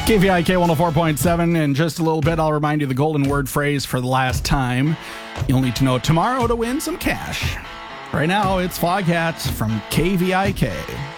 KVIK 104.7. In just a little bit, I'll remind you the golden word phrase for the last time. You'll need to know tomorrow to win some cash. Right now, it's Foghat from KVIK.